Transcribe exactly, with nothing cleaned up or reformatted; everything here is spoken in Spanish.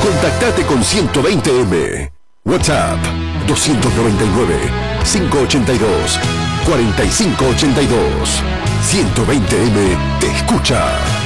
Contactate con ciento veinte eme. WhatsApp dos nueve nueve, cinco ocho dos, cuatro cinco ocho dos. ciento veinte eme te escucha.